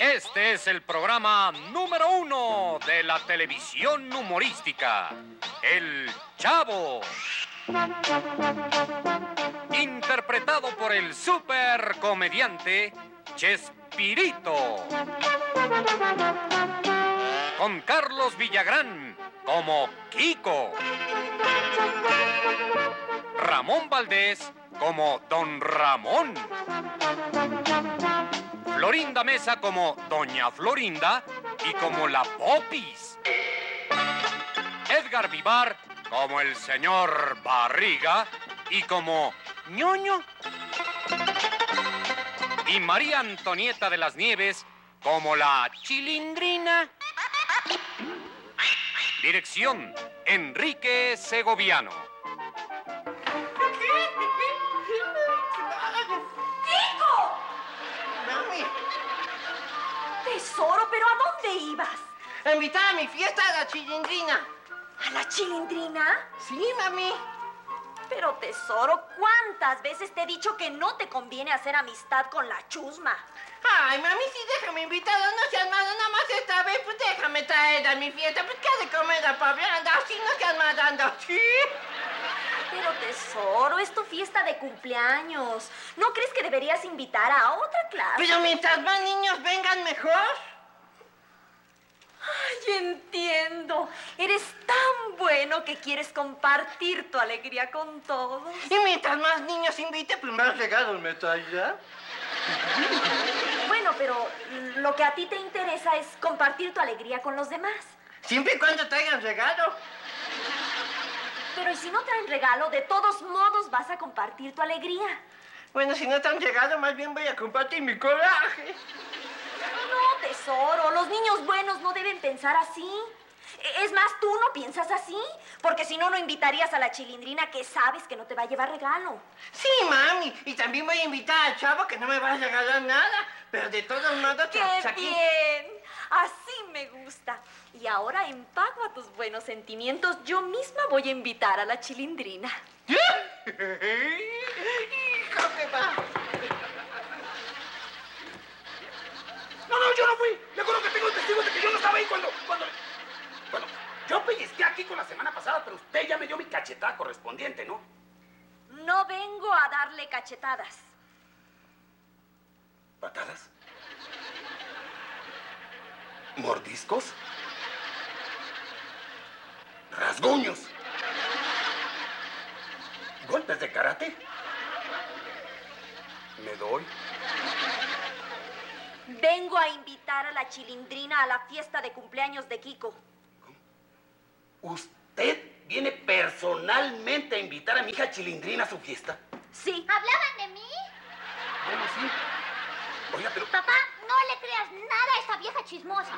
Este es el programa número 1 de la televisión humorística, El Chavo. Interpretado por el supercomediante Chespirito. Con Carlos Villagrán como Kiko. Ramón Valdés como Don Ramón. Florinda Mesa como Doña Florinda y como la Popis. Edgar Vivar como el señor Barriga y como Ñoño. Y María Antonieta de las Nieves como la Chilindrina. Dirección, Enrique Segoviano. ¡Kiko! Mami, Tesoro, ¿pero a dónde ibas? a invitar a mi fiesta a la Chilindrina. ¿A la Chilindrina? Sí, mami. Pero, tesoro, ¿cuántas veces te he dicho que no te conviene hacer amistad con la chusma? Ay, mami, sí, déjame invitarla, no seas mala, nada más esta vez, pues déjame traer a mi fiesta, pues qué ha de comer la pobre, anda así, no seas mala, anda así. Pero, tesoro, es tu fiesta de cumpleaños. ¿No crees que deberías invitar a otra clase? Pero mientras más niños vengan, mejor. Ay, entiendo. Eres tan bueno que quieres compartir tu alegría con todos. Y mientras más niños invite, pues más regalos me traerá. Bueno, pero lo que a ti te interesa es compartir tu alegría con los demás. Siempre y cuando traigan regalo. Pero ¿y si no traen regalo? De todos modos vas a compartir tu alegría. Bueno, si no traen regalo, más bien voy a compartir mi coraje. No, tesoro, los niños buenos no deben pensar así. Es más, tú no piensas así, porque si no, no invitarías a la Chilindrina que sabes que no te va a llevar regalo. Sí, mami, y también voy a invitar al Chavo que no me va a regalar nada, pero de todos modos... ¡Qué bien! Así me gusta. Y ahora, en pago a tus buenos sentimientos, yo misma voy a invitar a la Chilindrina. ¡Hijo, qué va! No, yo no fui. Le juro que tengo testigos de que yo no estaba ahí cuando... Bueno, yo pellizqué aquí con la semana pasada, pero usted ya me dio mi cachetada correspondiente, ¿no? No vengo a darle cachetadas. ¿Patadas? ¿Mordiscos? ¿Rasguños? ¿Golpes de karate? ¿Me doy? Vengo a invitar a la Chilindrina a la fiesta de cumpleaños de Kiko. ¿Usted viene personalmente a invitar a mi hija Chilindrina a su fiesta? Sí. ¿Hablaban de mí? Bueno, sí. Oiga, pero... Papá, no le creas nada a esa vieja chismosa.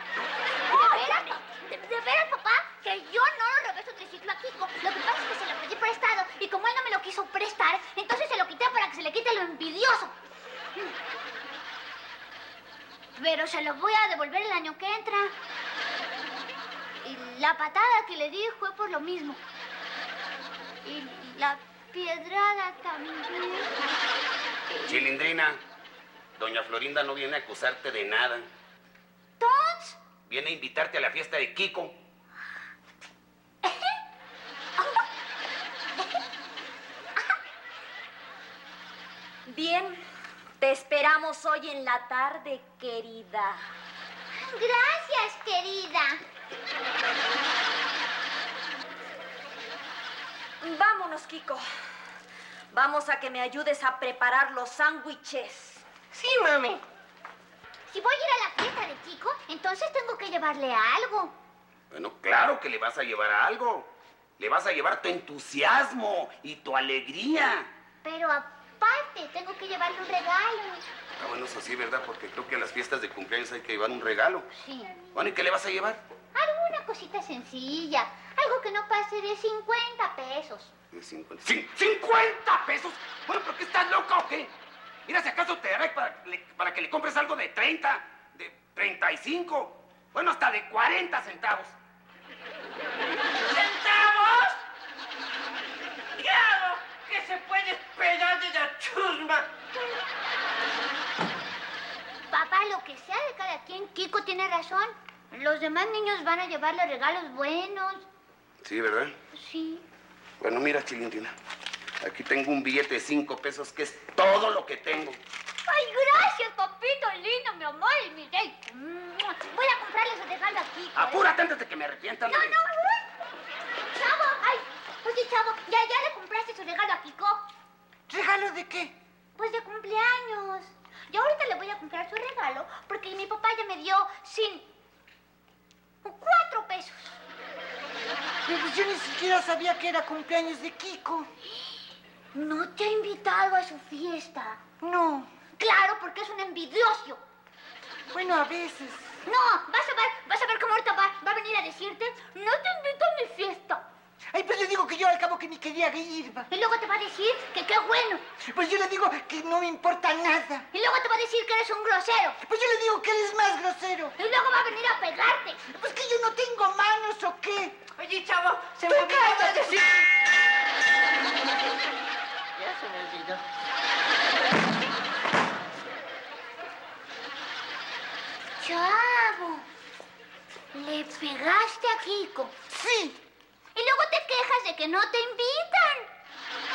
¿De veras, papá? Que yo no le robé su triciclo a Kiko. Lo que pasa es que se lo pedí prestado y como él no me lo quiso prestar, entonces se lo quité para que se le quite lo envidioso. Pero se lo voy a devolver el año que entra. Y la patada que le di fue por lo mismo. Y la piedrada también. Chilindrina, doña Florinda no viene a acusarte de nada. ¿Tons? Viene a invitarte a la fiesta de Kiko. Bien, te esperamos hoy en la tarde, querida. Gracias, querida. Vámonos, Kiko. Vamos a que me ayudes a preparar los sándwiches. Sí, mami. Si voy a ir a la fiesta de Kiko, entonces tengo que llevarle algo. Bueno, claro que le vas a llevar algo. Le vas a llevar tu entusiasmo y tu alegría. Pero aparte, tengo que llevarle un regalo. Ah, bueno, eso sí, ¿verdad? Porque creo que a las fiestas de cumpleaños hay que llevar un regalo. Sí. Bueno, ¿y qué le vas a llevar? Alguna cosita sencilla. Algo que no pase de 50 pesos. De 50. ¡50 pesos! Bueno, ¿pero qué estás loca o qué? Mira, si acaso te daré para que le compres algo de 30, de 35, bueno, hasta de 40 centavos. ¿Centavos? ¡Claro! ¿Qué se puede esperar de la chusma? Papá, lo que sea de cada cada quien. Kiko tiene razón. Los demás niños van a llevarle regalos buenos. Sí, ¿verdad? Sí. Bueno, mira, Chilindrina. Aquí tengo un billete de 5 pesos, que es todo lo que tengo. Ay, gracias, papito lindo, mi amor y mi rey. Voy a comprarle su regalo a Kiko. Apúrate antes de que me arrepienta. No, no. Chavo, ay. Oye, Chavo, ¿ya le compraste su regalo a Kiko? ¿Regalo de qué? Pues de cumpleaños. Yo ahorita le voy a comprar su regalo porque mi papá ya me dio 4 pesos. Pero pues yo ni siquiera sabía que era cumpleaños de Kiko. ¿No te ha invitado a su fiesta? No. Claro, porque es un envidioso. Bueno, a veces. No, vas a ver cómo ahorita va a venir a decirte, no te invito a mi fiesta. Ay, pues le digo que yo al cabo que ni quería ir, va. Y luego te va a decir que qué bueno. Pues yo le digo que no me importa nada. Y luego te va a decir que eres un grosero. Pues yo le digo que eres más grosero. Y luego va a venir a pegarte. Pues que yo no tengo manos, ¿o qué? Oye, Chavo, se ¡Tú me olvidó cállate! decir... Ya se me olvidó. Chavo, le pegaste a Kiko. Sí. Y luego te quejas de que no te invitan.